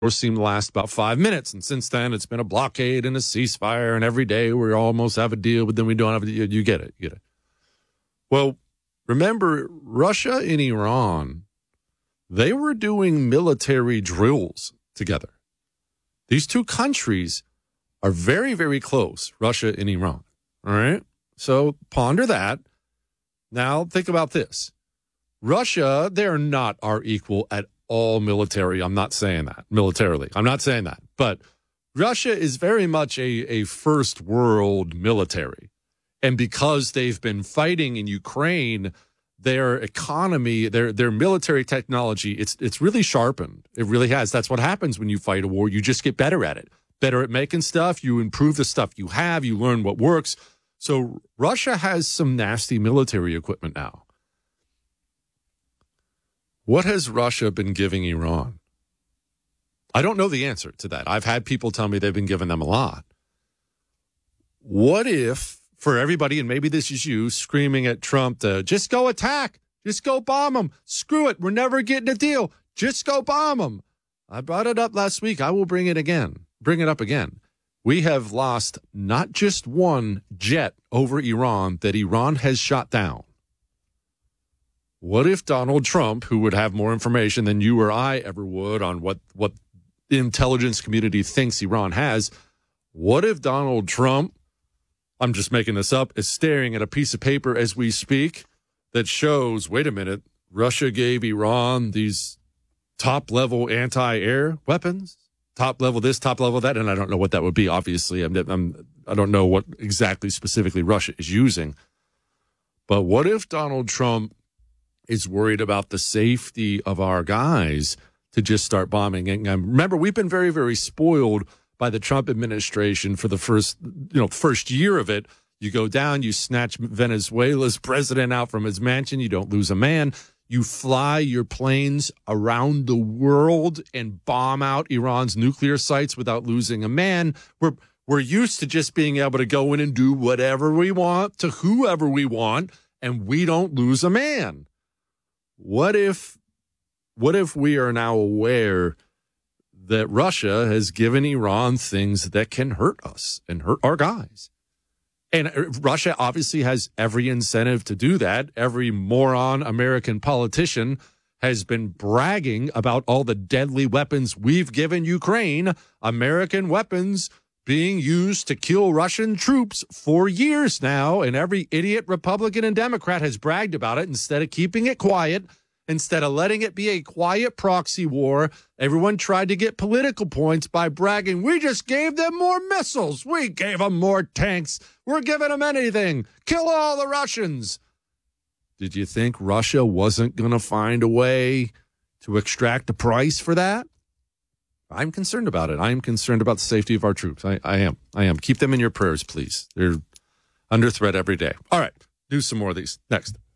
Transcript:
seemed to last about 5 minutes. And since then, it's been a blockade and a ceasefire. And every day we almost have a deal, but then we don't have a deal. You get it. You get it. Well, remember, Russia and Iran, they were doing military drills together. These two countries are very, very close, Russia and Iran. All right? So ponder that. Now think about this. Russia, they're not our equal at all military. I'm not saying that. Militarily. I'm not saying that. But Russia is very much a first world military. And because they've been fighting in Ukraine, their economy, their military technology, it's really sharpened. It really has. That's what happens when you fight a war. You just get better at it. Better at making stuff. You improve the stuff you have. You learn what works. So Russia has some nasty military equipment now. What has Russia been giving Iran? I don't know the answer to that. I've had people tell me they've been giving them a lot. What if, for everybody, and maybe this is you, screaming at Trump to just go attack, just go bomb them, screw it, we're never getting a deal, just go bomb them. I brought it up last week. I will bring it up again. We have lost not just one jet over Iran that Iran has shot down. What if Donald Trump, who would have more information than you or I ever would on what the intelligence community thinks Iran has, what if Donald Trump, I'm just making this up, is staring at a piece of paper as we speak that shows, wait a minute, Russia gave Iran these top-level anti-air weapons, top-level this, top-level that, and I don't know what that would be, obviously. I don't know what exactly specifically Russia is using. But what if Donald Trump is worried about the safety of our guys to just start bombing? And remember, we've been very, very spoiled by the Trump administration for the first year of it. You go down, you snatch Venezuela's president out from his mansion, you don't lose a man. You fly your planes around the world and bomb out Iran's nuclear sites without losing a man. We're used to just being able to go in and do whatever we want to whoever we want, and we don't lose a man. What if we are now aware that Russia has given Iran things that can hurt us and hurt our guys? And Russia obviously has every incentive to do that. Every moron American politician has been bragging about all the deadly weapons we've given Ukraine, American weapons being used to kill Russian troops for years now. And every idiot Republican and Democrat has bragged about it instead of keeping it quiet. Instead of letting it be a quiet proxy war, everyone tried to get political points by bragging, we just gave them more missiles. We gave them more tanks. We're giving them anything. Kill all the Russians. Did you think Russia wasn't going to find a way to extract a price for that? I'm concerned about it. I am concerned about the safety of our troops. I am. Keep them in your prayers, please. They're under threat every day. All right. Do some more of these next.